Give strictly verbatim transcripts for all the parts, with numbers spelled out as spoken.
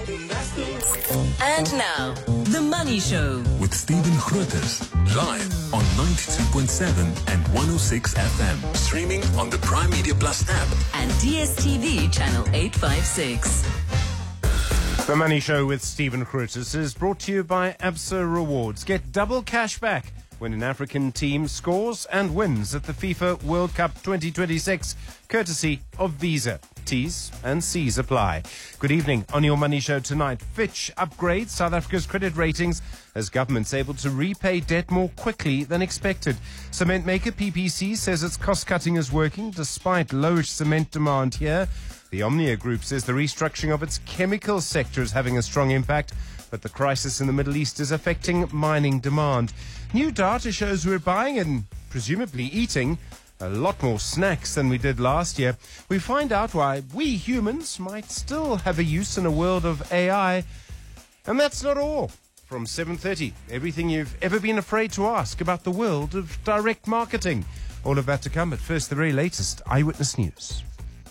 And now, The Money Show with Stephen Grootes, live on ninety-two point seven and one oh six F M, streaming on the Prime Media Plus app and D S T V channel eight fifty-six. The Money Show with Stephen Grootes is brought to you by Absa Rewards. Get double cash back when an African team scores and wins at the FIFA World Cup twenty twenty-six, courtesy of Visa. T's and C's apply. Good evening. On your Money Show tonight, Fitch upgrades South Africa's credit ratings as government's able to repay debt more quickly than expected. Cement maker P P C says its cost-cutting is working despite lowish cement demand here. The Omnia Group says the restructuring of its chemical sector is having a strong impact, but the crisis in the Middle East is affecting mining demand. New data shows we're buying and presumably eating a lot more snacks than we did last year. We find out why we humans might still have a use in a world of A I. And that's not all. From seven thirty, everything you've ever been afraid to ask about the world of direct marketing. All of that to come, but first the very latest Eyewitness News.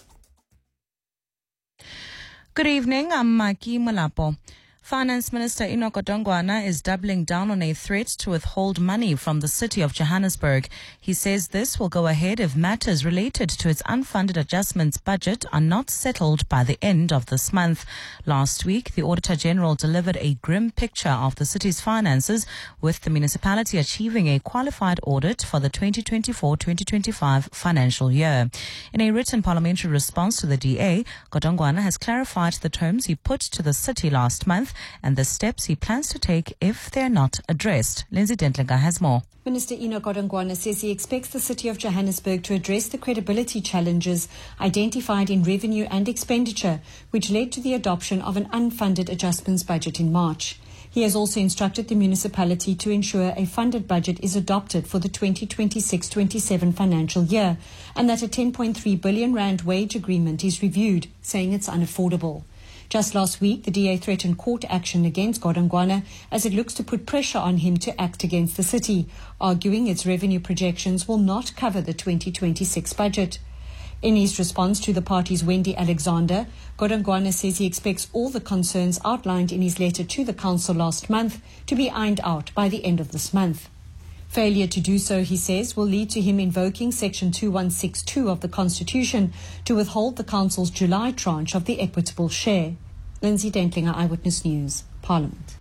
Good evening, I'm Maki Malapo. Finance Minister Enoch Godongwana is doubling down on a threat to withhold money from the city of Johannesburg. He says this will go ahead if matters related to its unfunded adjustments budget are not settled by the end of this month. Last week, the Auditor General delivered a grim picture of the city's finances, with the municipality achieving a qualified audit for the twenty twenty-four twenty twenty-five financial year. In a written parliamentary response to the D A, Godongwana has clarified the terms he put to the city last month and the steps he plans to take if they're not addressed. Lindsay Dentlinger has more. Minister Enoch Godongwana says he expects the City of Johannesburg to address the credibility challenges identified in revenue and expenditure, which led to the adoption of an unfunded adjustments budget in March. He has also instructed the municipality to ensure a funded budget is adopted for the twenty twenty-six twenty-seven financial year and that a ten point three billion rand wage agreement is reviewed, saying it's unaffordable. Just last week, the D A threatened court action against Godongwana as it looks to put pressure on him to act against the city, arguing its revenue projections will not cover the twenty twenty-six budget. In his response to the party's Wendy Alexander, Godongwana says he expects all the concerns outlined in his letter to the council last month to be ironed out by the end of this month. Failure to do so, he says, will lead to him invoking Section two one six two of the Constitution to withhold the Council's July tranche of the equitable share. Lindsay Dentlinger, Eyewitness News, Parliament.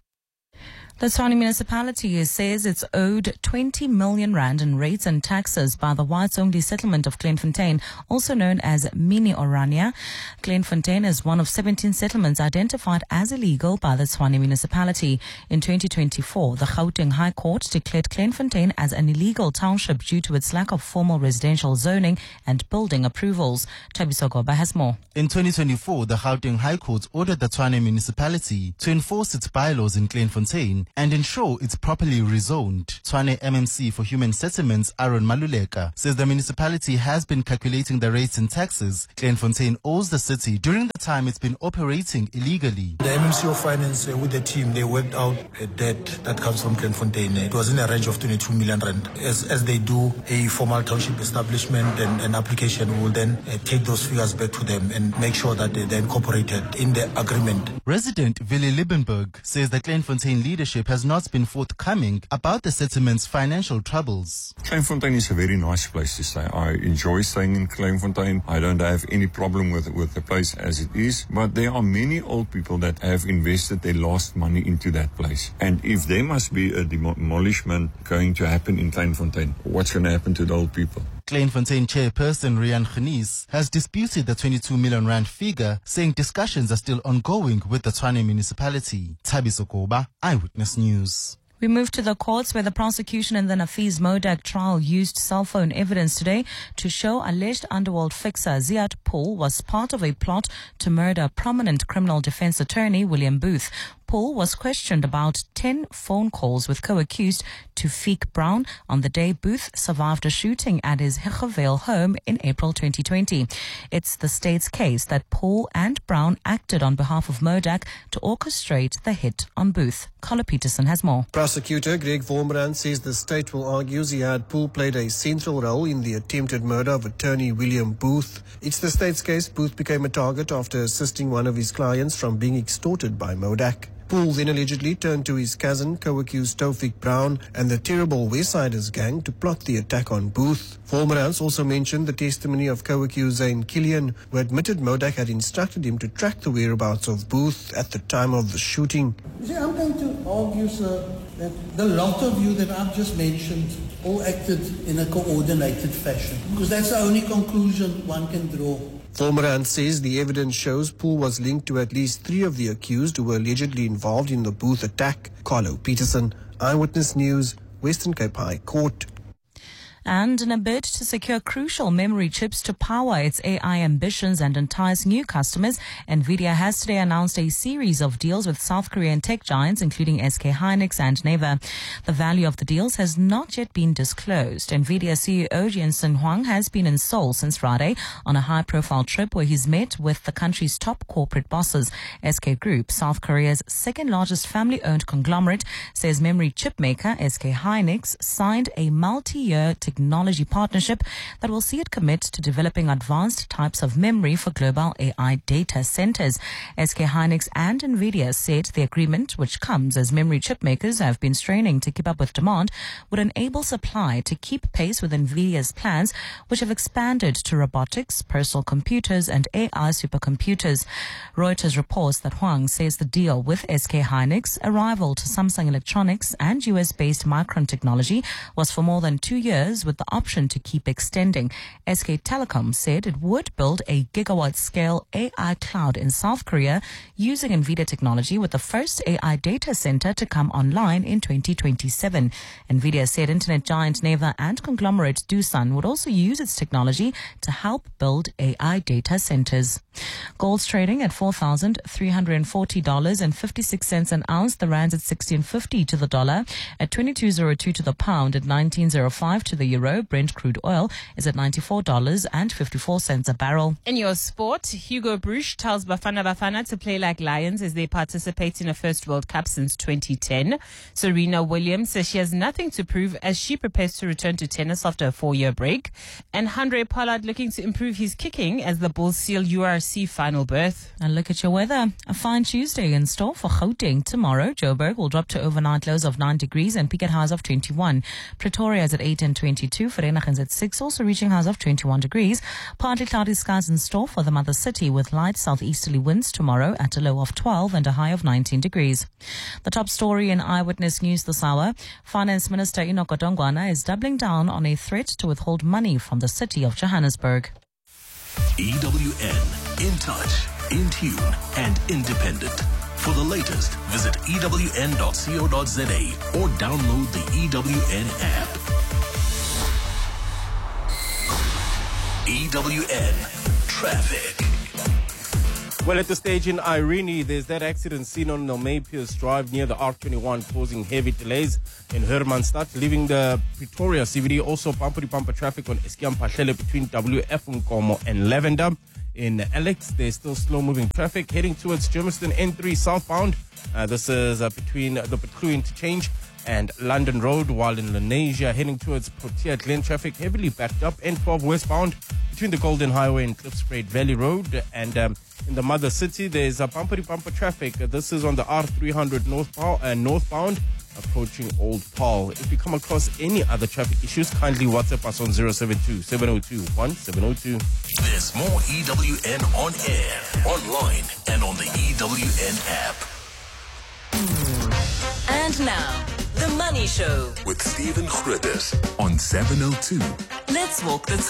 The Tshwane municipality says it's owed twenty million rand in rates and taxes by the whites-only settlement of Glenfontein, also known as Mini Orania. Glenfontein is one of seventeen settlements identified as illegal by the Tshwane municipality. In twenty twenty-four, the Gauteng High Court declared Glenfontein as an illegal township due to its lack of formal residential zoning and building approvals. Thabiso Goba has more. In twenty twenty-four, the Gauteng High Court ordered the Tshwane municipality to enforce its bylaws in Glenfontein and ensure it's properly rezoned. Tshwane M M C for Human Settlements, Aaron Maluleka, says the municipality has been calculating the rates and taxes Glenfontein owes the city during the time it's been operating illegally. The M M C of Finance uh, with the team, they worked out a debt that comes from Glenfontein. It was in a range of twenty-two million rand. As, as they do a formal township establishment and an application, will then uh, take those figures back to them and make sure that they, they're incorporated in the agreement. Resident Willie Liebenberg says the Glenfontein leadership has not been forthcoming about the settlement's financial troubles. Glenfontein is a very nice place to stay. I enjoy staying in Glenfontein. I don't have any problem with, with the place as it is, but there are many old people that have invested their last money into that place. And if there must be a demolishment going to happen in Glenfontein, what's going to happen to the old people? Glenfontein chairperson Rian Genies has disputed the twenty-two million rand figure, saying discussions are still ongoing with the Tshwane municipality. Thabiso Goba, Eyewitness News. We move to the courts where the prosecution in the Nafiz Modak trial used cell phone evidence today to show alleged underworld fixer Ziad Paul was part of a plot to murder prominent criminal defense attorney William Booth. Paul was questioned about ten phone calls with co-accused Tufik Brown on the day Booth survived a shooting at his Highvale home in April twenty twenty. It's the state's case that Paul and Brown acted on behalf of Modak to orchestrate the hit on Booth. Carlo Peterson has more. Prosecutor Greg Vormerand says the state will argue he had Paul played a central role in the attempted murder of attorney William Booth. It's the state's case Booth became a target after assisting one of his clients from being extorted by Modak. Paul then allegedly turned to his cousin, co-accused Tufik Brown, and the terrible Westsiders gang to plot the attack on Booth. Vormerand also mentioned the testimony of co-accused Zane Killian, who admitted Modak had instructed him to track the whereabouts of Booth at the time of the shooting. You see, I'm going to argue, sir, that the lot of you that I've just mentioned all acted in a coordinated fashion, because that's the only conclusion one can draw. Vormerand says the evidence shows Paul was linked to at least three of the accused who were allegedly involved in the Booth attack. Carlo Peterson, Eyewitness News, Western Cape High Court. And in a bid to secure crucial memory chips to power its A I ambitions and entice new customers, NVIDIA has today announced a series of deals with South Korean tech giants, including S K Hynix and Naver. The value of the deals has not yet been disclosed. NVIDIA C E O Jensen Huang has been in Seoul since Friday on a high-profile trip where he's met with the country's top corporate bosses. S K Group, South Korea's second-largest family-owned conglomerate, says memory chip maker S K Hynix signed a multi-year technology partnership that will see it commit to developing advanced types of memory for global A I data centers. S K Hynix and NVIDIA said the agreement, which comes as memory chip makers have been straining to keep up with demand, would enable supply to keep pace with NVIDIA's plans, which have expanded to robotics, personal computers, and A I supercomputers. Reuters reports that Huang says the deal with S K Hynix, a rival to Samsung Electronics and U S-based Micron Technology, was for more than two years with the option to keep extending. S K Telecom said it would build a gigawatt-scale A I cloud in South Korea using NVIDIA technology, with the first A I data center to come online in twenty twenty-seven. NVIDIA said internet giant Naver and conglomerate Doosan would also use its technology to help build A I data centers. Gold's trading at four thousand three hundred forty dollars and fifty-six cents an ounce. The rand's at sixteen fifty to the dollar, at twenty-two oh two to the pound, at nineteen oh five to the euro. Brent crude oil is at ninety-four dollars and fifty-four cents a barrel. In your sport, Hugo Bruch tells Bafana Bafana to play like lions as they participate in a first World Cup since twenty ten. Serena Williams says she has nothing to prove as she prepares to return to tennis after a four-year break. And Handré Pollard looking to improve his kicking as the Bulls seal U R C final berth. And look at your weather. A fine Tuesday in store for Gauteng tomorrow. Joburg will drop to overnight lows of nine degrees and peak at highs of twenty-one. Pretoria is at eight and twenty-two. Vereeniging at six, also reaching highs of twenty-one degrees. Partly cloudy skies in store for the mother city with light southeasterly winds tomorrow at a low of twelve and a high of nineteen degrees. The top story in Eyewitness News this hour. Finance Minister Enoch Godongwana is doubling down on a threat to withhold money from the city of Johannesburg. E W N, in touch, in tune, and independent. For the latest, visit E W N dot co dot za or download the E W N app. E W N Traffic. Well, at the stage in Irene, there's that accident seen on Nelmapius Drive near the R twenty-one, causing heavy delays in Hermanstad, leaving the Pretoria C B D. Also, bumper-to-bumper traffic on Eskiam Pahlele between W F Nkomo and Lavender. In Alex, there's still slow-moving traffic heading towards Germiston N three southbound. Uh, this is uh, between the Petru interchange and London Road, while in Lenasia, heading towards Protea Glen, traffic heavily backed up. N twelve westbound between the Golden Highway and Cliffsgrade Valley Road. And um, in the mother city, there's a bumper-to-bumper traffic. Uh, this is on the R three hundred northbound, uh, northbound approaching Old Paul. If you come across any other traffic issues, kindly WhatsApp us on zero seven two, seven oh two, one seven oh two. There's more E W N on air, online, and on the E W N app. And now, The Money Show with Stephen Grootes on seven oh two. Let's walk the talk.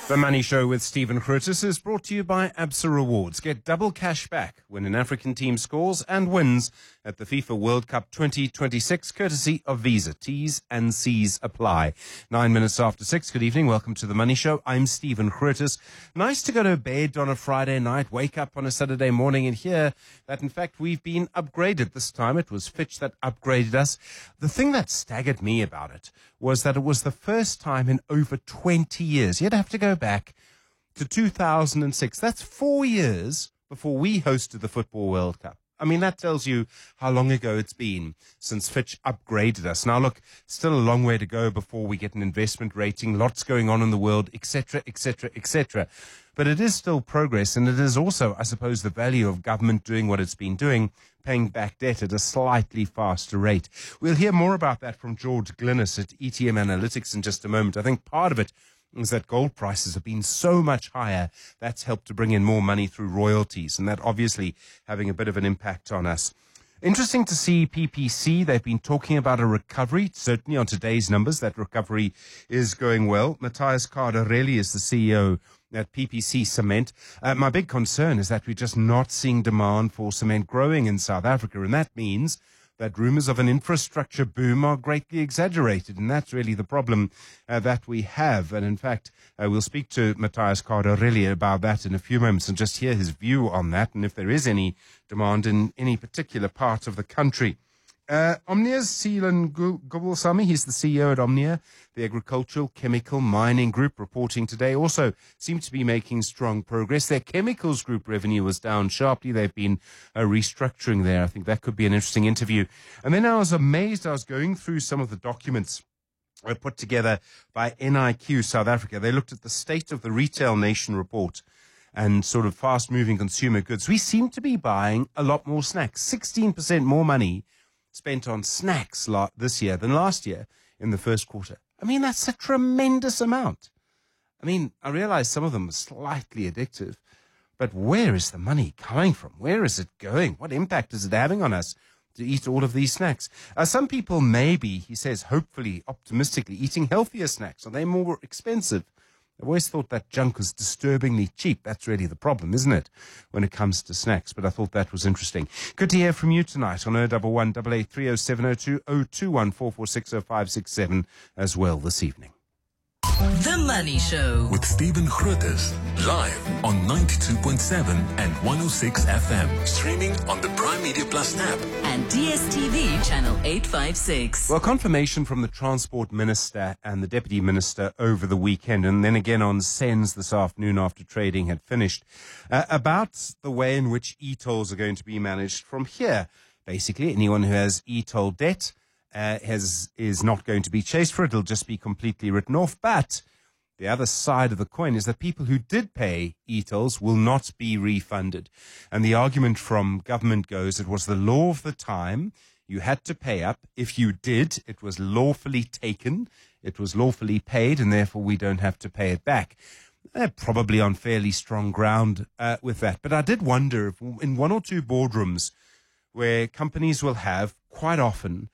The Money Show with Stephen Curtis is brought to you by Absa Rewards. Get double cash back when an African team scores and wins at the FIFA World Cup twenty twenty-six, courtesy of Visa. T's and C's apply. Nine minutes after six. Good evening. Welcome to The Money Show. I'm Stephen Curtis. Nice to go to bed on a Friday night, wake up on a Saturday morning and hear that, in fact, we've been upgraded. This time it was Fitch that upgraded us. The thing that staggered me about it was that it was the first time in over twenty years. You'd have to go back to two thousand six. That's four years before we hosted the Football World Cup. I mean, that tells you how long ago it's been since Fitch upgraded us. Now, look, still a long way to go before we get an investment rating. Lots going on in the world, et cetera, et cetera, et cetera. But it is still progress, and it is also, I suppose, the value of government doing what it's been doing, paying back debt at a slightly faster rate. We'll hear more about that from George Glynis at E T M Analytics in just a moment. I think part of it is that gold prices have been so much higher. That's helped to bring in more money through royalties, and that obviously having a bit of an impact on us. Interesting to see P P C. They've been talking about a recovery. Certainly on today's numbers, that recovery is going well. Matthias Cardarelli is the C E O at P P C Cement. Uh, my big concern is that we're just not seeing demand for cement growing in South Africa, and that means that rumors of an infrastructure boom are greatly exaggerated, and that's really the problem uh, that we have. And in fact, uh, we'll speak to Matthias Cardarelli about that in a few moments and just hear his view on that and if there is any demand in any particular part of the country. Uh, Omnia's Seelan Gobulsamy, he's the C E O at Omnia, the agricultural chemical mining group, reporting today. Also seem to be making strong progress. Their chemicals group revenue was down sharply. They've been uh, restructuring there. I think that could be an interesting interview. And then I was amazed. I was going through some of the documents uh, put together by N I Q South Africa. They looked at the State of the Retail Nation report and sort of fast-moving consumer goods. We seem to be buying a lot more snacks, sixteen percent more money spent on snacks la- this year than last year in the first quarter. I mean, that's a tremendous amount. I mean, I realize some of them are slightly addictive, but where is the money coming from? Where is it going? What impact is it having on us to eat all of these snacks? Uh, some people may be, he says, hopefully, optimistically, eating healthier snacks. Are they more expensive? I've always thought that junk was disturbingly cheap. That's really the problem, isn't it, when it comes to snacks? But I thought that was interesting. Good to hear from you tonight on oh one one, eight eight three oh seven oh two, oh two one, four four six oh five six seven as well this evening. The Money Show With Stephen Curtis, live on ninety-two point seven and one oh six F M. Streaming on the Prime Media Plus app. and D S T V channel eight five six. Well, confirmation from the Transport Minister and the Deputy Minister over the weekend, and then again on SENS this afternoon after trading had finished, uh, about the way in which e-tolls are going to be managed from here. Basically, anyone who has e-toll debt uh, has is not going to be chased for it. It'll just be completely written off. But the other side of the coin is that people who did pay e-tolls will not be refunded. And the argument from government goes it was the law of the time. You had to pay up. If you did, it was lawfully taken. It was lawfully paid, and therefore we don't have to pay it back. They're probably on fairly strong ground uh, with that. But I did wonder if in one or two boardrooms where companies will have quite often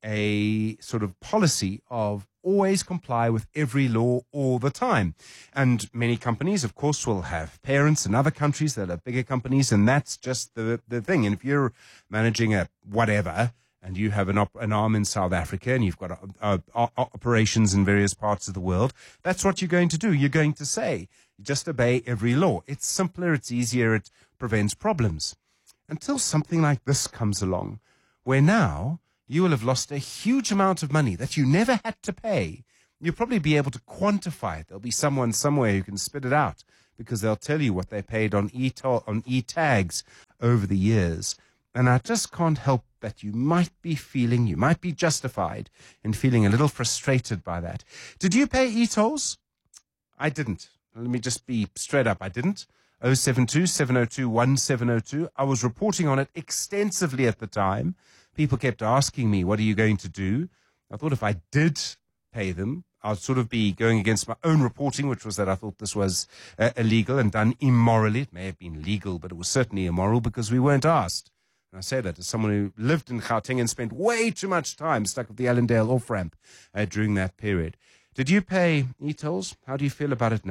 a sort of policy of always comply with every law all the time. And many companies, of course, will have parents in other countries that are bigger companies, and that's just the, the thing. And if you're managing a whatever, and you have an, op- an arm in South Africa, and you've got uh, uh, uh, operations in various parts of the world, that's what you're going to do. You're going to say, just obey every law. It's simpler, it's easier, it prevents problems. Until something like this comes along, where now you will have lost a huge amount of money that you never had to pay. You'll probably be able to quantify it. There'll be someone somewhere who can spit it out because they'll tell you what they paid on e-toll, on e-tags over the years. And I just can't help that you might be feeling, you might be justified in feeling a little frustrated by that. Did you pay e-tolls? I didn't. Let me just be straight up. I didn't. oh seven two, seven oh two, one seven oh two. I was reporting on it extensively at the time. People kept asking me, what are you going to do? I thought if I did pay them, I'd sort of be going against my own reporting, which was that I thought this was uh, illegal and done immorally. It may have been legal, but it was certainly immoral because we weren't asked. And I say that as someone who lived in Gauteng and spent way too much time stuck at the Allendale off-ramp uh, during that period. Did you pay e-tolls? How do you feel about it now?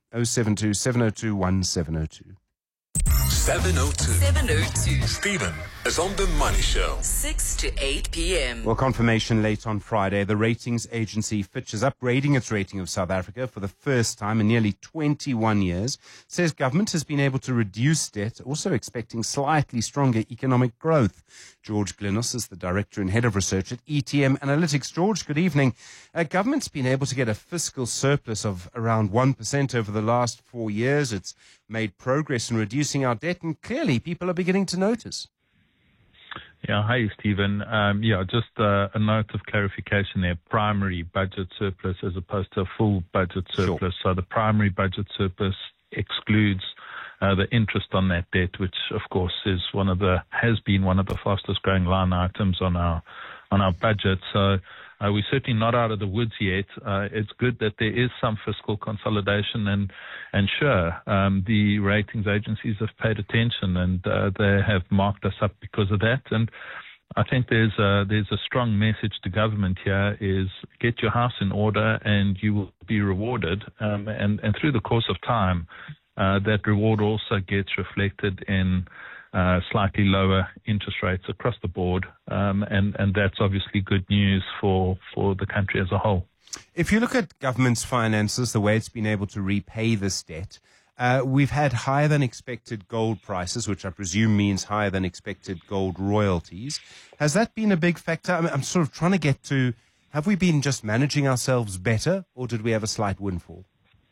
oh seven two, seven oh two, one seven oh two. seven oh two. seven oh two. Stephen is on The Money Show. six to eight p.m. Well, confirmation late on Friday. The ratings agency Fitch is upgrading its rating of South Africa for the first time in nearly twenty-one years. Says government has been able to reduce debt, also expecting slightly stronger economic growth. George Glynos is the director and head of research at E T M Analytics. George, good evening. Uh, government's been able to get a fiscal surplus of around one percent over the last four years. It's made progress in reducing our debt, and clearly people are beginning to notice. Yeah, hi, Stephen. Um, yeah, just uh, a note of clarification there. Primary budget surplus as opposed to a full budget surplus. Sure. So the primary budget surplus excludes uh, the interest on that debt, which, of course, is one of the has been one of the fastest growing line items on our on our budget. So uh, we're certainly not out of the woods yet. Uh, it's good that there is some fiscal consolidation, and and sure, um, the ratings agencies have paid attention, and uh, they have marked us up because of that. And I think there's a, there's a strong message to government here: is get your house in order, and you will be rewarded. Um, and and through the course of time, uh, that reward also gets reflected in Uh, slightly lower interest rates across the board, um, and, and that's obviously good news for, for the country as a whole. If you look at government's finances, the way it's been able to repay this debt, uh, we've had higher than expected gold prices, which I presume means higher than expected gold royalties. Has that been a big factor? I mean, I'm sort of trying to get to, have we been just managing ourselves better, or did we have a slight windfall?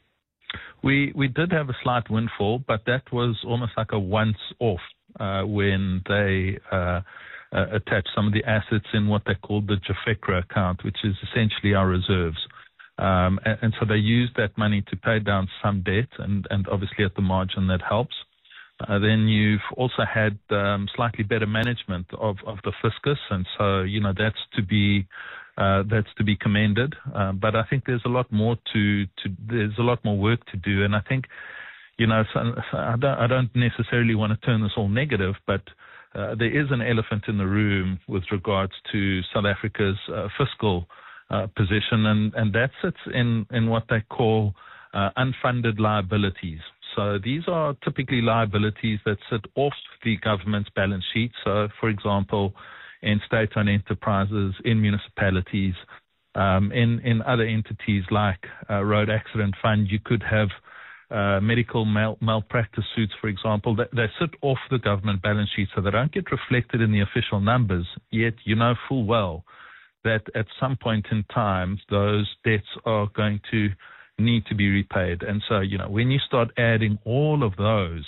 We we did have a slight windfall, but that was almost like a once-off uh, when they uh, uh, attached some of the assets in what they called the Jafekra account, which is essentially our reserves. Um, and, and so they used that money to pay down some debt, and, and obviously at the margin that helps. Uh, then you've also had um, slightly better management of, of the fiscus, and so, you know, that's to be uh, that's to be commended. Uh, but I think there's a lot more to, to there's a lot more work to do, and I think, you know, so, so I don't I don't necessarily want to turn this all negative, but uh, there is an elephant in the room with regards to South Africa's uh, fiscal uh, position, and and that sits in in what they call uh, unfunded liabilities. So these are typically liabilities that sit off the government's balance sheet. So, for example, in state-owned enterprises, in municipalities, um, in, in other entities like uh, Road Accident Fund, you could have uh, medical mal- malpractice suits, for example. They, they sit off the government balance sheet, so they don't get reflected in the official numbers. Yet you know full well that at some point in time, those debts are going to need to be repaid. And so, you know, when you start adding all of those,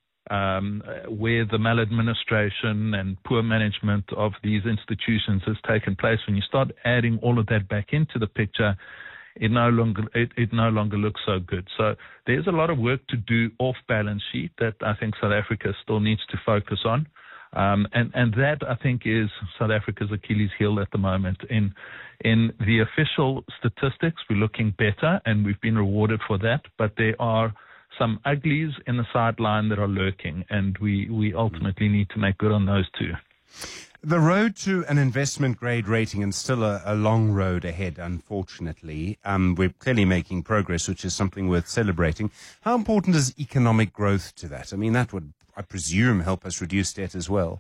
um, where the maladministration and poor management of these institutions has taken place, when you start adding all of that back into the picture, it no longer it, it no longer looks so good. So there's a lot of work to do off balance sheet that I think South Africa still needs to focus on. Um, and, and that, I think, is South Africa's Achilles heel at the moment. In in the official statistics, we're looking better, and we've been rewarded for that. But there are some uglies in the sideline that are lurking, and we, we ultimately need to make good on those too. The road to an investment-grade rating, and still a, a long road ahead, unfortunately. Um, we're clearly making progress, which is something worth celebrating. How important is economic growth to that? I mean, that would, I presume, help us reduce debt as well.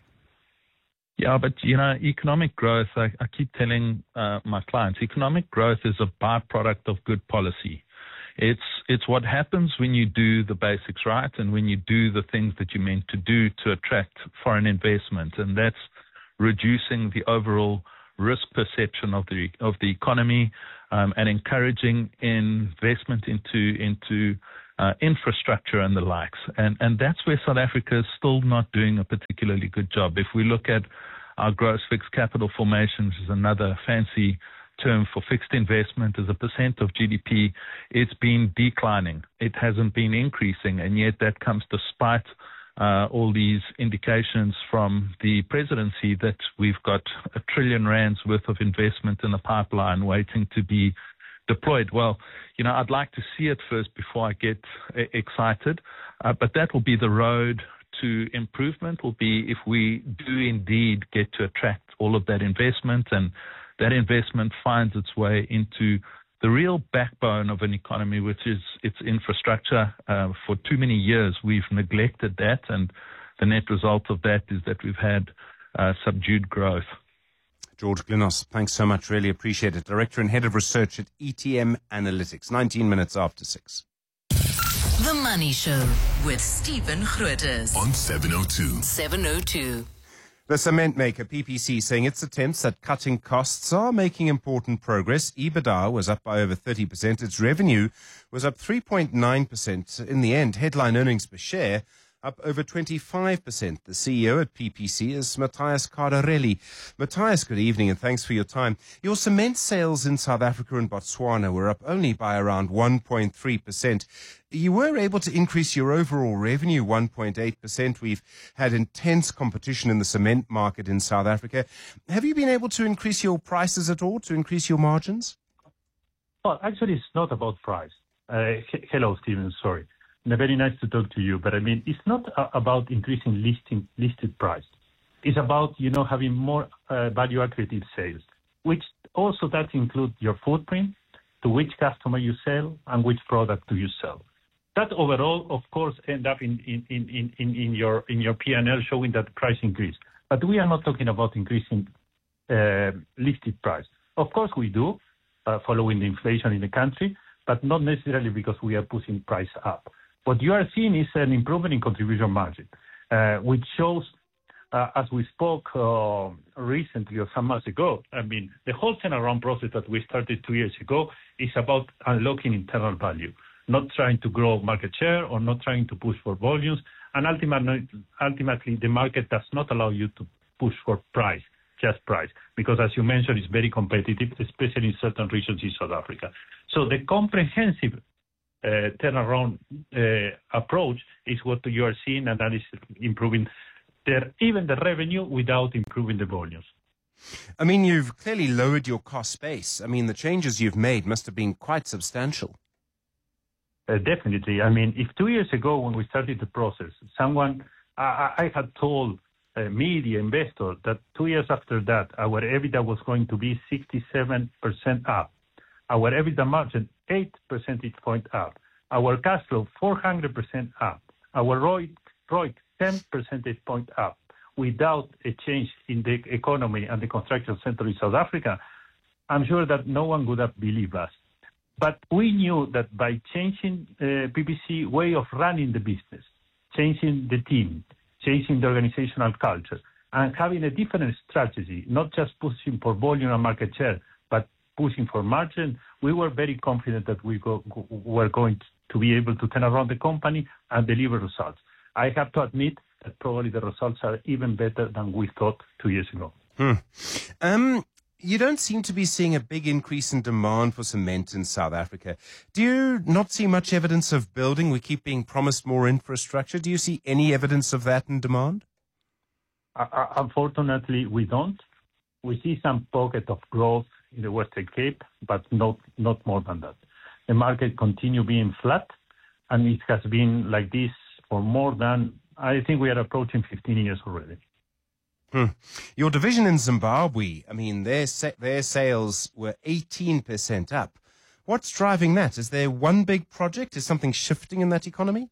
Yeah, but, you know, economic growth, I, I keep telling uh, my clients, economic growth is a byproduct of good policy. It's it's what happens when you do the basics right, and when you do the things that you're meant to do to attract foreign investment, and that's reducing the overall risk perception of the of the economy, um, and encouraging investment into into uh, infrastructure and the likes. And and that's where South Africa is still not doing a particularly good job. If we look at our gross fixed capital formation, which is another fancy term for fixed investment as a percent of G D P, it's been declining. It hasn't been increasing, and yet that comes despite uh, all these indications from the presidency that we've got a trillion rands worth of investment in the pipeline waiting to be deployed. Well, you know, I'd like to see it first before I get uh, excited, uh, but that will be the road to improvement, will be if we do indeed get to attract all of that investment, and that investment finds its way into the real backbone of an economy, which is its infrastructure. Uh, for too many years, we've neglected that, and the net result of that is that we've had uh, subdued growth. George Glinos, thanks so much. Really appreciate it. Director and Head of Research at E T M Analytics. nineteen minutes after six. The Money Show with Stephen Grootes On seven oh two. seven oh two. The cement maker P P C saying its attempts at cutting costs are making important progress. EBITDA was up by over thirty percent. Its revenue was up three point nine percent. In the end, headline earnings per share up over twenty-five percent. The C E O at P P C is Matthias Cardarelli. Matthias, good evening and thanks for your time. Your cement sales in South Africa and Botswana were up only by around one point three percent. You were able to increase your overall revenue one point eight percent. We've had intense competition in the cement market in South Africa. Have you been able to increase your prices at all, to increase your margins? Well, actually, it's not about price. Uh, he- hello, Stephen, sorry. Very nice to talk to you. But I mean, it's not uh, about increasing listing, listed price. It's about, you know, having more uh, value accretive sales, which also does include your footprint, to which customer you sell, and which product do you sell. That overall, of course, end up in, in, in, in, in your in your P and L showing that price increase. But we are not talking about increasing uh, listed price. Of course, we do, uh, following the inflation in the country, but not necessarily because we are pushing price up. What you are seeing is an improvement in contribution margin, uh, which shows, uh, as we spoke uh, recently or some months ago, I mean, the whole turnaround process that we started two years ago is about unlocking internal value, not trying to grow market share or not trying to push for volumes. And ultimately, ultimately, the market does not allow you to push for price, just price, because as you mentioned, it's very competitive, especially in certain regions in South Africa. So the comprehensive Uh, turnaround uh, approach is what you are seeing, and that is improving their, even the revenue without improving the volumes. I mean, you've clearly lowered your cost base. I mean, the changes you've made must have been quite substantial. Uh, definitely. I mean, if two years ago when we started the process, someone, I, I had told uh, media, investors that two years after that, our EBITDA was going to be sixty-seven percent up. Our EBITDA margin, eight percentage point up. Our cash flow, four hundred percent up. Our R O I C, R O I C, ten percentage point up. Without a change in the economy and the construction sector in South Africa, I'm sure that no one would have believed us. But we knew that by changing uh, P P C way of running the business, changing the team, changing the organizational culture, and having a different strategy, not just pushing for volume and market share, but pushing for margin, we were very confident that we go, were going to be able to turn around the company and deliver results. I have to admit that probably the results are even better than we thought two years ago. Hmm. Um, you don't seem to be seeing a big increase in demand for cement in South Africa. Do you not see much evidence of building? We keep being promised more infrastructure. Do you see any evidence of that in demand? Uh, unfortunately, we don't. We see some pocket of growth in the Western Cape, but not not more than that. The market continue being flat, and it has been like this for more than, I think we are approaching fifteen years already. Hmm. Your division in Zimbabwe, I mean, their sa- their sales were eighteen percent up. What's driving that? Is there one big project? Is something shifting in that economy?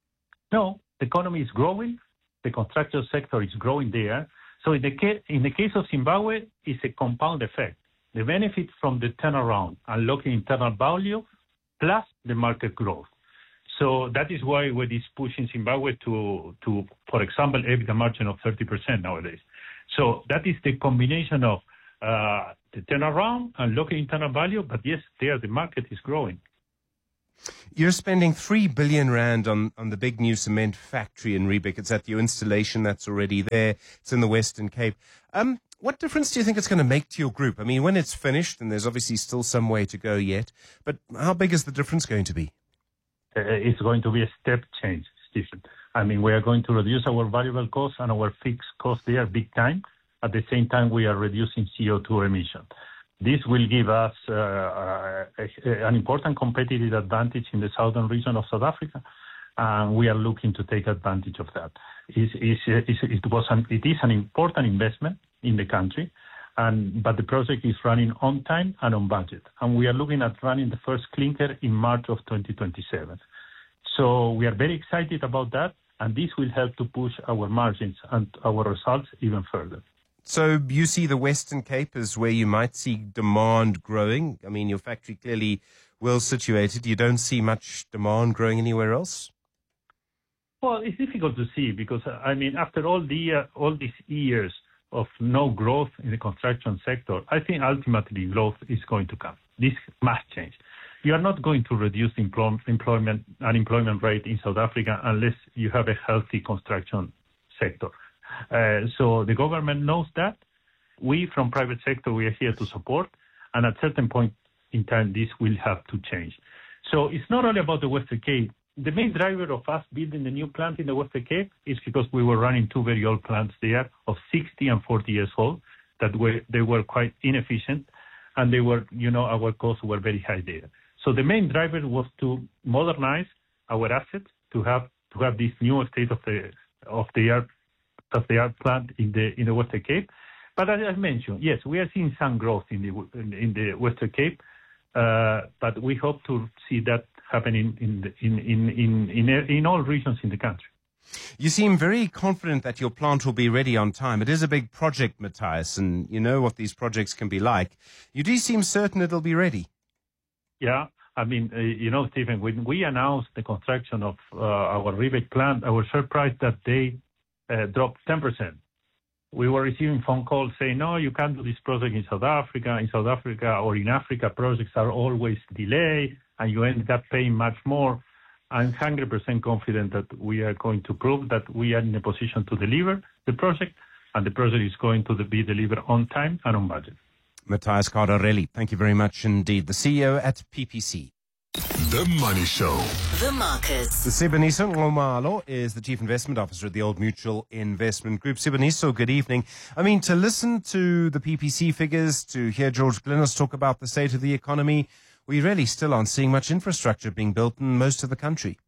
No, the economy is growing. The construction sector is growing there. So in the, ca- in the case of Zimbabwe, it's a compound effect. The benefit from the turnaround, unlocking internal value, plus the market growth. So that is why we're pushing Zimbabwe to, to, for example, EBITDA margin of thirty percent nowadays. So that is the combination of uh, the turnaround, unlocking internal value, but yes, there the market is growing. You're spending three billion rand on, on the big new cement factory in Riebeek. It's at your installation that's already there. It's in the Western Cape. Um, what difference do you think it's going to make to your group? I mean, when it's finished, and there's obviously still some way to go yet, but how big is the difference going to be? Uh, it's going to be a step change, Stephen. I mean, we are going to reduce our variable costs and our fixed costs there big time. At the same time, we are reducing C O two emissions. This will give us uh, a, a, an important competitive advantage in the southern region of South Africa, and we are looking to take advantage of that. It's, it's, it's, it, was an, it is an important investment in the country, And, but the project is running on time and on budget. And we are looking at running the first clinker in March of twenty twenty-seven. So we are very excited about that, and this will help to push our margins and our results even further. So you see the Western Cape as where you might see demand growing? I mean, your factory clearly well situated. You don't see much demand growing anywhere else? Well, it's difficult to see because, I mean, after all the uh, all these years of no growth in the construction sector, I think ultimately growth is going to come. This must change. You are not going to reduce employ- employment unemployment rate in South Africa unless you have a healthy construction sector. Uh, so the government knows that. We from private sector, we are here to support, and at certain point in time, this will have to change. So it's not only about the Western Cape. The main driver of us building the new plant in the Western Cape is because we were running two very old plants there of sixty and forty years old that were they were quite inefficient, and they were, you know, our costs were very high there. So the main driver was to modernize our assets to have to have this new state of the of the art of the art plant in the in the Western Cape. But as I mentioned, yes, we are seeing some growth in the in the Western Cape, uh, but we hope to see that happening in the, in, in in in in all regions in the country. You seem very confident that your plant will be ready on time. It is a big project, Matthias, and you know what these projects can be like. You do seem certain it'll be ready. Yeah, I mean, uh, you know, Stephen, when we announced the construction of uh, our Riebeek plant, our share price that day uh, dropped ten percent. We were receiving phone calls saying, no, you can't do this project in South Africa. In South Africa or in Africa, projects are always delayed, and you end up paying much more. I'm one hundred percent confident that we are going to prove that we are in a position to deliver the project, and the project is going to be delivered on time and on budget. Matthias Cardarelli, thank you very much indeed. The C E O at P P C. The Money Show. The markets. The Siboniso Ngomalo is the Chief Investment Officer at the Old Mutual Investment Group. Siboniso, good evening. I mean, to listen to the P P C figures, to hear George Glynis talk about the state of the economy, we really still aren't seeing much infrastructure being built in most of the country.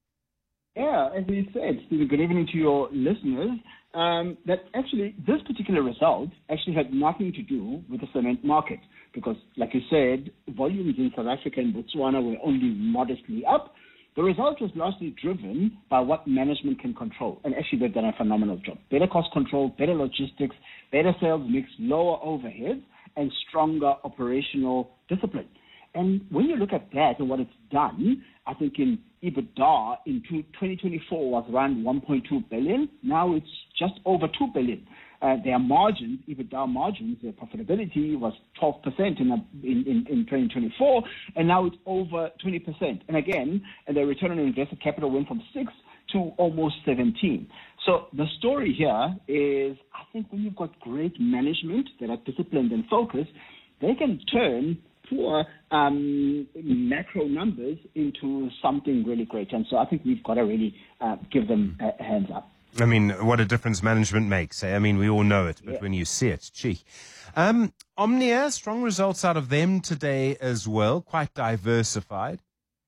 Yeah, as we said, Stephen, good evening to your listeners. Um, that actually, this particular result actually had nothing to do with the cement market because, like you said, volumes in South Africa and Botswana were only modestly up. The result was largely driven by what management can control, and actually they've done a phenomenal job. Better cost control, better logistics, better sales mix, lower overheads, and stronger operational discipline. And when you look at that and what it's done, I think in EBITDA in twenty twenty-four was around one point two billion. Now it's just over two billion. Uh, their margins, EBITDA margins, their profitability was twelve percent in, a, in, in, in twenty twenty-four, and now it's over twenty percent. And again, and their return on invested capital went from six to almost seventeen. So the story here is, I think when you've got great management that are disciplined and focused, they can turn poor um, macro numbers into something really great. And so I think we've got to really uh, give them a hands up. I mean, what a difference management makes. Eh? I mean, we all know it, but yeah. When you see it, gee. Um, Omnia, strong results out of them today as well, quite diversified.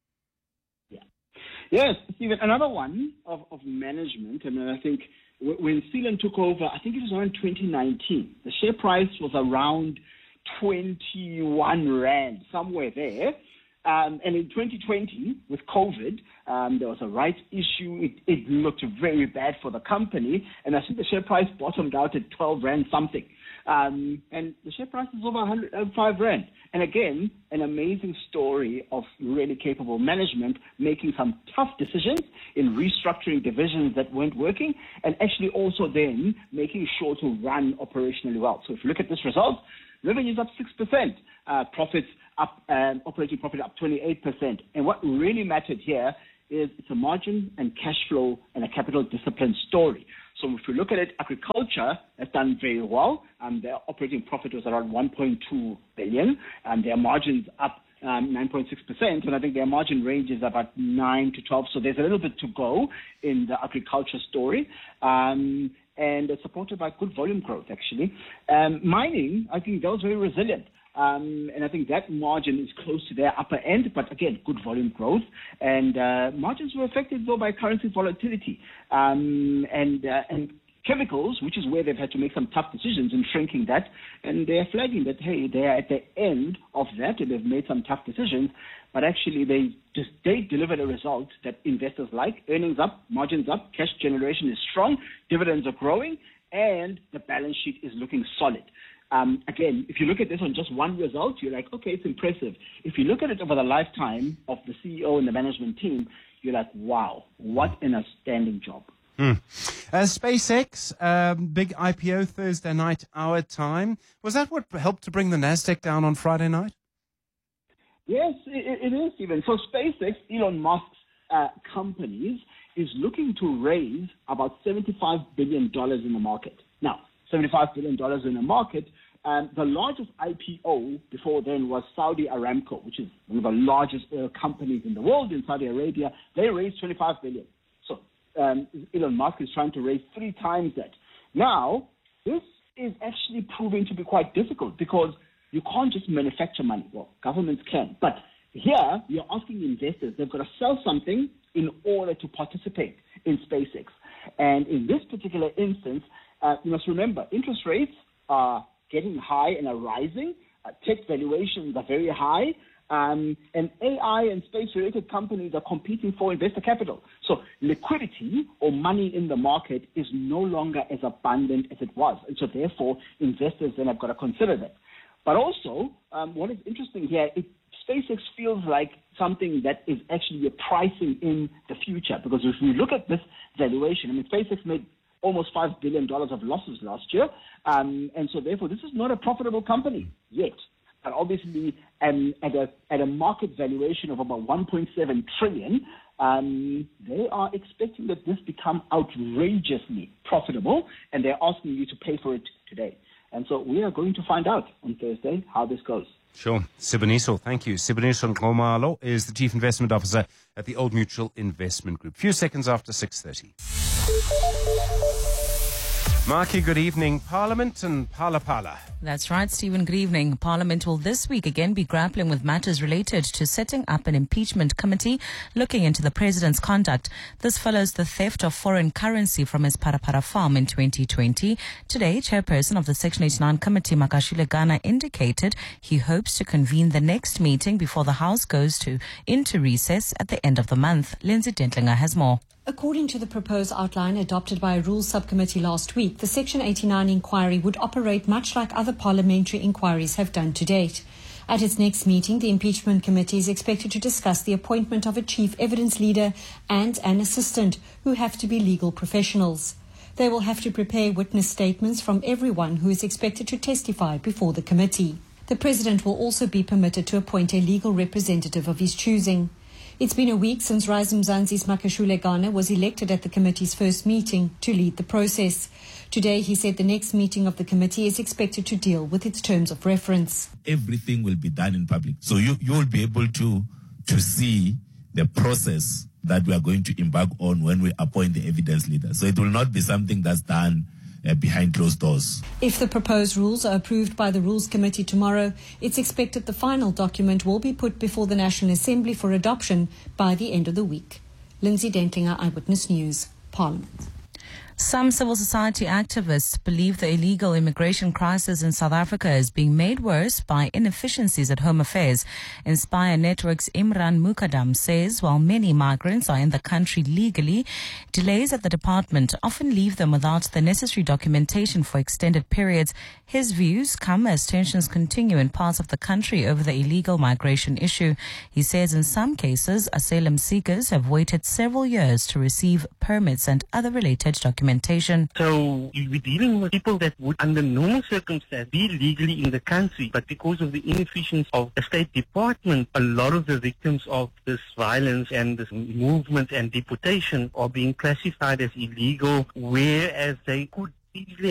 Yeah. Yes, Stephen, another one of, of management. I mean, I think w- when Seelan took over, I think it was around twenty nineteen. The share price was around twenty-one rand, somewhere there. Um, and in twenty twenty, with COVID, um, there was a rights issue. It, it looked very bad for the company. And I think the share price bottomed out at twelve rand something. Um, and the share price is over one hundred five rand. And again, an amazing story of really capable management making some tough decisions in restructuring divisions that weren't working, and actually also then making sure to run operationally well. So if you look at this result, revenue's up six percent, uh, profits up, um, operating profit up twenty-eight percent. And what really mattered here is it's a margin and cash flow and a capital discipline story. So if we look at it, agriculture has done very well. Um, their operating profit was around one point two billion, and their margins up um, nine point six percent, and I think their margin range is about nine to twelve. So there's a little bit to go in the agriculture story. Um, and it's supported by good volume growth, actually. Um, mining, I think that was very resilient. Um, and I think that margin is close to their upper end, but again, good volume growth. And uh, margins were affected, though, by currency volatility. Um, and, uh, and chemicals, which is where they've had to make some tough decisions in shrinking that, and they're flagging that, hey, they're at the end of that and they've made some tough decisions, but actually they just they delivered a result that investors like. Earnings up, margins up, cash generation is strong, dividends are growing, and the balance sheet is looking solid. Um, again, if you look at this on just one result, you're like, okay, it's impressive. If you look at it over the lifetime of the C E O and the management team, you're like, wow, what an outstanding job. Hmm. Uh, SpaceX, um, big I P O Thursday night, our time. Was that what helped to bring the NASDAQ down on Friday night? Yes, it, it is, Stephen. So SpaceX, Elon Musk's uh, companies, is looking to raise about seventy-five billion dollars in the market. Now, seventy-five billion dollars in the market, um, the largest I P O before then was Saudi Aramco, which is one of the largest oil companies in the world in Saudi Arabia. They raised twenty-five billion dollars. So um, Elon Musk is trying to raise three times that. Now, this is actually proving to be quite difficult because you can't just manufacture money. Well, governments can. But here, you're asking investors, they've got to sell something in order to participate in SpaceX. And in this particular instance, uh, you must remember, interest rates are getting high and are rising. Uh, tech valuations are very high. Um, and A I and space-related companies are competing for investor capital. So liquidity or money in the market is no longer as abundant as it was. And so therefore, investors then have got to consider that. But also, um, what is interesting here, it, SpaceX feels like something that is actually a pricing in the future. Because if we look at this valuation, I mean, SpaceX made almost five billion dollars of losses last year. Um, and so therefore, this is not a profitable company yet. But obviously, um, at, a, at a market valuation of about one point seven trillion dollars, um, they are expecting that this become outrageously profitable, and they're asking you to pay for it today. And so we are going to find out on Thursday how this goes. Sure. Siboniso, thank you. Siboniso Nkomalo is the Chief Investment Officer at the Old Mutual Investment Group. Few seconds after six thirty. Marky, good evening. Parliament and Phala Phala. That's right, Stephen. Good evening. Parliament will this week again be grappling with matters related to setting up an impeachment committee looking into the president's conduct. This follows the theft of foreign currency from his Parapara farm in twenty twenty. Today, chairperson of the Section eighty-nine committee, Makashule Gana, indicated he hopes to convene the next meeting before the House goes to into recess at the end of the month. Lindsay Dentlinger has more. According to the proposed outline adopted by a Rules Subcommittee last week, the Section eighty-nine inquiry would operate much like other parliamentary inquiries have done to date. At its next meeting, the Impeachment Committee is expected to discuss the appointment of a chief evidence leader and an assistant, who have to be legal professionals. They will have to prepare witness statements from everyone who is expected to testify before the committee. The President will also be permitted to appoint a legal representative of his choosing. It's been a week since Rise Mzansi's Makashule Gana was elected at the committee's first meeting to lead the process. Today, he said the next meeting of the committee is expected to deal with its terms of reference. Everything will be done in public. So you, you will be able to, to see the process that we are going to embark on when we appoint the evidence leader. So it will not be something that's done Uh, behind closed doors. If the proposed rules are approved by the Rules Committee tomorrow, it's expected the final document will be put before the National Assembly for adoption by the end of the week. Lindsay Dentlinger, Eyewitness News, Parliament. Some civil society activists believe the illegal immigration crisis in South Africa is being made worse by inefficiencies at Home Affairs. Inspire Network's Imran Mukadam says while many migrants are in the country legally, delays at the department often leave them without the necessary documentation for extended periods. His views come as tensions continue in parts of the country over the illegal migration issue. He says in some cases, asylum seekers have waited several years to receive permits and other related documentation. So we're dealing with people that would, under normal circumstances, be legally in the country, but because of the inefficiency of the State Department, a lot of the victims of this violence and this movement and deportation are being classified as illegal, whereas they could easily